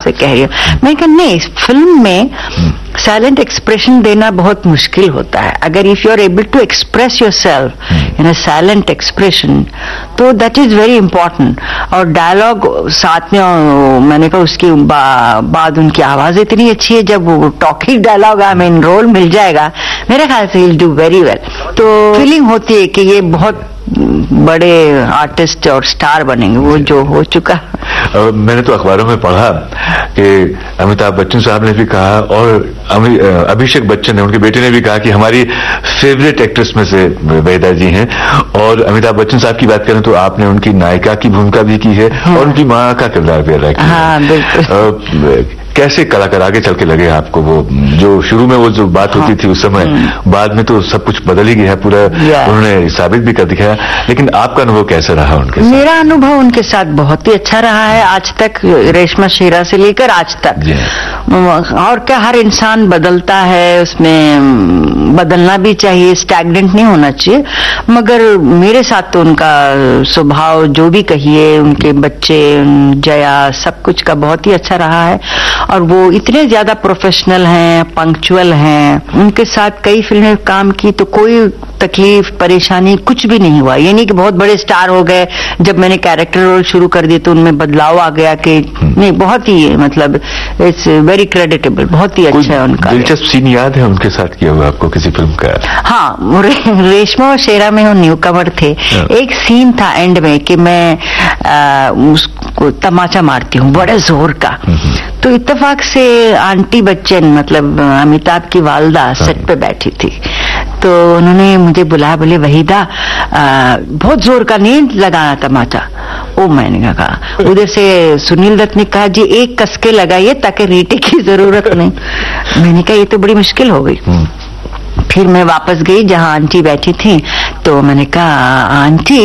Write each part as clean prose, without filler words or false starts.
से कह रही हूँ। मैं कहा नहीं, फिल्म में साइलेंट एक्सप्रेशन देना बहुत मुश्किल होता है। अगर if you are able to express your self in a silent expression तो दैट इज वेरी इंपॉर्टेंट। और डायलॉग साथ में मैंने कहा उसकी बाद उनकी आवाज इतनी अच्छी है, जब वो टॉकिंग डायलॉग हमें रोल मिल जाएगा मेरे ख्याल से विल डू वेरी वेल। तो फीलिंग होती है कि ये बहुत बड़े आर्टिस्ट और स्टार बनेंगे, वो जो हो चुका। मैंने तो अखबारों में पढ़ा कि अमिताभ बच्चन साहब ने भी कहा और अभिषेक बच्चन ने, उनके बेटे ने भी कहा कि हमारी फेवरेट एक्ट्रेस में से वहीदा जी हैं। और अमिताभ बच्चन साहब की बात करें तो आपने उनकी नायिका की भूमिका भी की है और उनकी माँ का किरदार भी अदा किया। हाँ, बिल्कुल। कैसे कलाकार आगे चल के लगे आपको? वो जो शुरू में वो जो बात होती थी उस समय, बाद में तो सब कुछ बदल ही गया है पूरा, उन्होंने साबित भी कर दिखाया। लेकिन आपका अनुभव कैसा रहा उनके साथ? मेरा अनुभव उनके साथ बहुत ही अच्छा रहा है आज तक, रेशमा शेरा से लेकर आज तक। और क्या, हर इंसान बदलता है, उसमें बदलना भी चाहिए, स्टैग्नेंट नहीं होना चाहिए। मगर मेरे साथ तो उनका स्वभाव जो भी कहिए, उनके बच्चे, जया, सब कुछ का बहुत ही अच्छा रहा है। और वो इतने ज्यादा प्रोफेशनल हैं, पंक्चुअल हैं। उनके साथ कई फिल्में काम की तो कोई तकलीफ परेशानी कुछ भी नहीं हुआ। ये नहीं कि बहुत बड़े स्टार हो गए, जब मैंने कैरेक्टर रोल शुरू कर दिए तो उनमें बदलाव आ गया कि नहीं, बहुत ही मतलब इट्स वेरी क्रेडिटेबल, बहुत ही अच्छा है उनका। दिलचस्प सीन याद है उनके साथ किया हुआ आपको किसी फिल्म का? हाँ, रेशमा और शेरा में वो न्यू कमर थे। एक सीन था एंड में कि मैं उसको तमाचा मारती हूँ बड़े जोर का। तो इत्तेफाक से आंटी बच्चन मतलब अमिताभ की वालदा सेट पे बैठी थी, तो उन्होंने मुझे बुलाया, बोले वहीदा बहुत जोर का नहीं लगाना तमाचा। ओ मैंने कहा, उधर से सुनील दत्त ने कहा जी एक कसके लगाइए ताकि रीटे की जरूरत नहीं। मैंने कहा ये तो बड़ी मुश्किल हो गई। फिर मैं वापस गई जहां आंटी बैठी थी, तो मैंने कहा आंटी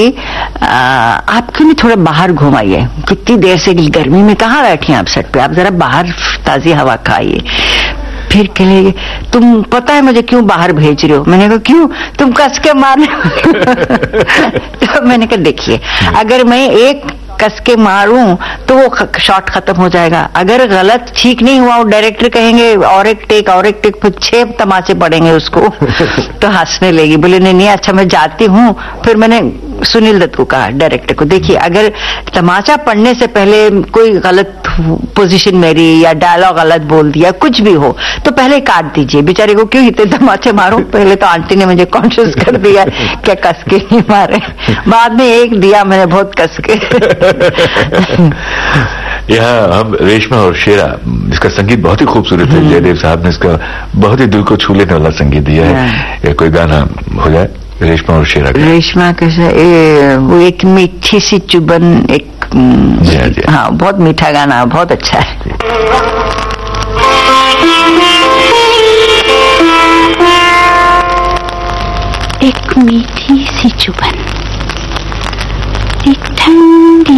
आप क्यों नहीं थोड़ा बाहर घुमाइए, कितनी देर से गर्मी में कहाँ बैठी हैं आप सेट पे, आप जरा बाहर ताजी हवा खाइए। फिर कहे तुम पता है मुझे क्यों बाहर भेज रहे हो? मैंने कहा क्यों, तुम कस के मारने तो मैंने कहा देखिए, अगर मैं एक कस के मारूं तो वो शॉट खत्म हो जाएगा, अगर गलत ठीक नहीं हुआ वो डायरेक्टर कहेंगे और एक टेक फिर 6 तमाचे पड़ेंगे उसको तो हंसने लगी। बोले नहीं अच्छा मैं जाती हूँ। फिर मैंने सुनील दत्त को कहा, डायरेक्टर को, देखिए अगर तमाचा पड़ने से पहले कोई गलत पोजीशन मेरी या डायलॉग गलत बोल दिया कुछ भी हो तो पहले काट दीजिए, बेचारे को क्यों इतने तमाचे मारूं। पहले तो आंटी ने मुझे कॉन्शियस कर दिया क्या कस के नहीं मारे, बाद में एक दिया मैंने बहुत कस के। यहाँ हम रेशमा और शेरा, इसका संगीत बहुत ही खूबसूरत है। जयदेव साहब ने इसका बहुत ही दिल को छू लेने वाला संगीत दिया है। कोई गाना हो जाए रेशमा और शेरा का? रेशमा का वो एक मीठी सी चुबन, एक हाँ बहुत मीठा गाना, बहुत अच्छा है। एक मीठी सी चुबन, एक ठंडी